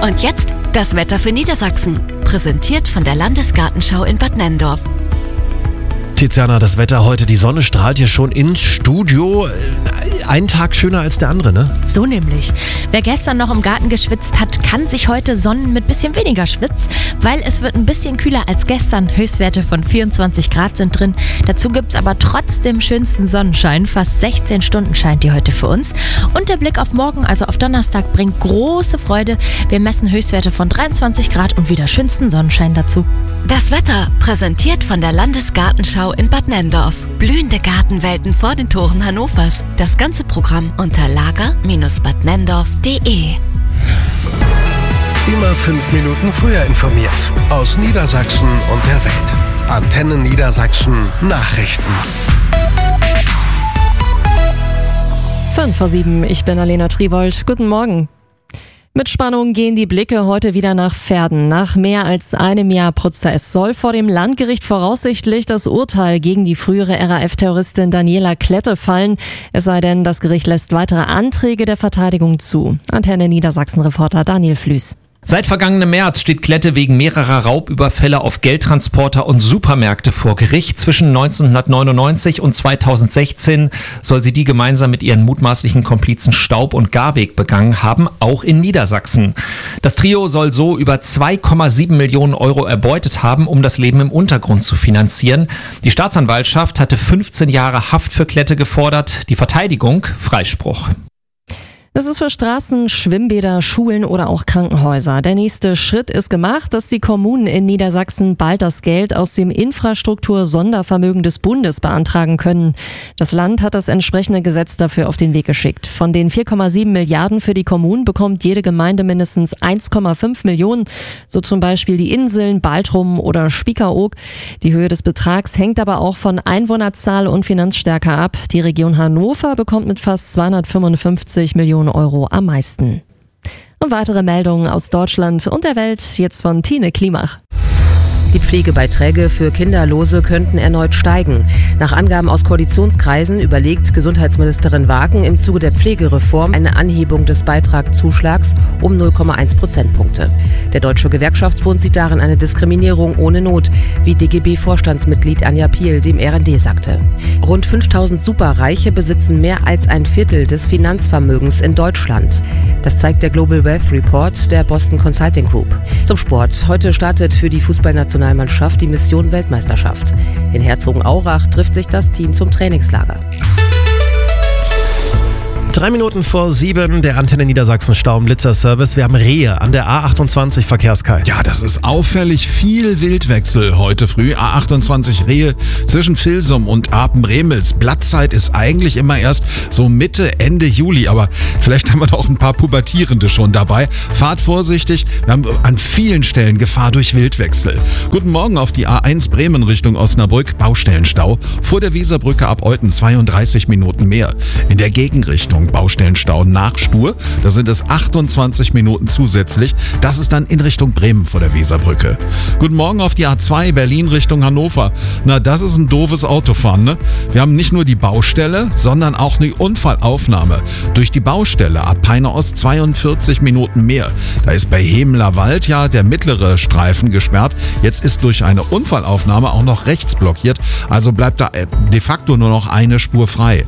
Und jetzt das Wetter für Niedersachsen. Präsentiert von der Landesgartenschau in Bad Nenndorf. Tiziana, das Wetter heute, die Sonne strahlt hier schon ins Studio. Ein Tag schöner als der andere, ne? So nämlich. Wer gestern noch im Garten geschwitzt hat, kann sich heute sonnen mit bisschen weniger Schwitz, weil es wird ein bisschen kühler als gestern. Höchstwerte von 24 Grad sind drin. Dazu gibt's aber trotzdem schönsten Sonnenschein. Fast 16 Stunden scheint die heute für uns. Und der Blick auf morgen, also auf Donnerstag, bringt große Freude. Wir messen Höchstwerte von 23 Grad und wieder schönsten Sonnenschein dazu. Das Wetter präsentiert von der Landesgartenschau in Bad Nenndorf. Blühende Gartenwelten vor den Toren Hannovers. Das ganze Programm unter lager-badnenndorf.de. Immer 5 Minuten früher informiert. Aus Niedersachsen und der Welt. Antenne Niedersachsen Nachrichten. 5:07, ich bin Alena Tribold. Guten Morgen. Mit Spannung gehen die Blicke heute wieder nach Verden. Nach mehr als einem Jahr Prozess soll vor dem Landgericht voraussichtlich das Urteil gegen die frühere RAF-Terroristin Daniela Klette fallen. Es sei denn, das Gericht lässt weitere Anträge der Verteidigung zu. Antenne Niedersachsen-Reporter Daniel Flüß. Seit vergangenem März steht Klette wegen mehrerer Raubüberfälle auf Geldtransporter und Supermärkte vor Gericht. Zwischen 1999 und 2016 soll sie die gemeinsam mit ihren mutmaßlichen Komplizen Staub und Garweg begangen haben, auch in Niedersachsen. Das Trio soll so über 2,7 Millionen Euro erbeutet haben, um das Leben im Untergrund zu finanzieren. Die Staatsanwaltschaft hatte 15 Jahre Haft für Klette gefordert, die Verteidigung Freispruch. Das ist für Straßen, Schwimmbäder, Schulen oder auch Krankenhäuser. Der nächste Schritt ist gemacht, dass die Kommunen in Niedersachsen bald das Geld aus dem Infrastruktur-Sondervermögen des Bundes beantragen können. Das Land hat das entsprechende Gesetz dafür auf den Weg geschickt. Von den 4,7 Milliarden für die Kommunen bekommt jede Gemeinde mindestens 1,5 Millionen. So zum Beispiel die Inseln Baltrum oder Spiekeroog. Die Höhe des Betrags hängt aber auch von Einwohnerzahl und Finanzstärke ab. Die Region Hannover bekommt mit fast 255 Millionen Euro am meisten. Und weitere Meldungen aus Deutschland und der Welt jetzt von Tine Klimach. Die Pflegebeiträge für Kinderlose könnten erneut steigen. Nach Angaben aus Koalitionskreisen überlegt Gesundheitsministerin Wagen im Zuge der Pflegereform eine Anhebung des Beitragszuschlags um 0,1 Prozentpunkte. Der Deutsche Gewerkschaftsbund sieht darin eine Diskriminierung ohne Not, wie DGB-Vorstandsmitglied Anja Piel dem RND sagte. Rund 5000 Superreiche besitzen mehr als ein Viertel des Finanzvermögens in Deutschland. Das zeigt der Global Wealth Report der Boston Consulting Group. Zum Sport. Heute startet für die Fußballnationalmannschaft die Mission Weltmeisterschaft. In Herzogenaurach trifft sich das Team zum Trainingslager. 3 Minuten vor 7, der Antenne Niedersachsen Staublitzer-Service. Wir haben Rehe an der A28 Verkehrskai. Ja, das ist auffällig viel Wildwechsel heute früh. A28 Rehe zwischen Vilsum und Apen-Bremels. Blattzeit ist eigentlich immer erst so Mitte, Ende Juli. Aber vielleicht haben wir doch ein paar Pubertierende schon dabei. Fahrt vorsichtig. Wir haben an vielen Stellen Gefahr durch Wildwechsel. Guten Morgen auf die A1 Bremen Richtung Osnabrück. Baustellenstau. Vor der Weserbrücke ab Olten 32 Minuten mehr. In der Gegenrichtung Baustellenstau nach Stur. Da sind es 28 Minuten zusätzlich. Das ist dann in Richtung Bremen vor der Weserbrücke. Guten Morgen auf die A2 Berlin Richtung Hannover. Na, das ist ein doofes Autofahren, ne? Wir haben nicht nur die Baustelle, sondern auch eine Unfallaufnahme. Durch die Baustelle ab Peine Ost 42 Minuten mehr. Da ist bei Hemeler Wald ja der mittlere Streifen gesperrt. Jetzt ist durch eine Unfallaufnahme auch noch rechts blockiert. Also bleibt da de facto nur noch eine Spur frei.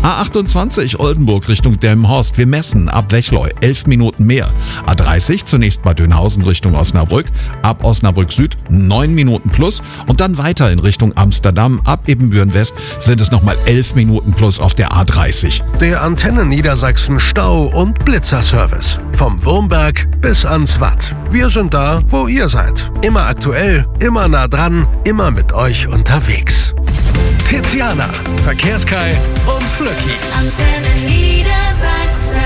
A28 Oldenburg Richtung Delmenhorst. Wir messen ab Wechleu 11 Minuten mehr. A30 zunächst bei Dönhausen Richtung Osnabrück. Ab Osnabrück Süd 9 Minuten plus. Und dann weiter in Richtung Amsterdam. Ab Ebenbüren West sind es nochmal 11 Minuten plus auf der A30. Der Antenne Niedersachsen Stau- und Blitzerservice. Vom Wurmberg bis ans Watt. Wir sind da, wo ihr seid. Immer aktuell, immer nah dran, immer mit euch unterwegs. Tiziana, Verkehrskai und Flöcki. Antenne Niedersachsen.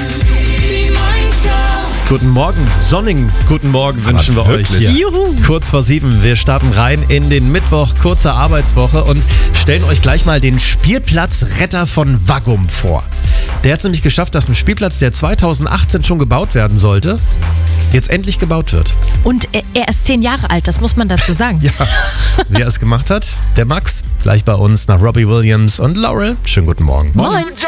Die Morningshow. Guten Morgen, sonnigen guten Morgen wünschen wir euch hier. Juhu. Kurz vor 7, wir starten rein in den Mittwoch, kurze Arbeitswoche und stellen euch gleich mal den Spielplatzretter von Waggum vor. Der hat es nämlich geschafft, dass ein Spielplatz, der 2018 schon gebaut werden sollte, jetzt endlich gebaut wird. Und er ist 10 Jahre alt, das muss man dazu sagen. Ja, wie er es gemacht hat, der Max, gleich bei uns nach Robbie Williams und Laurel. Schönen guten Morgen. Moin.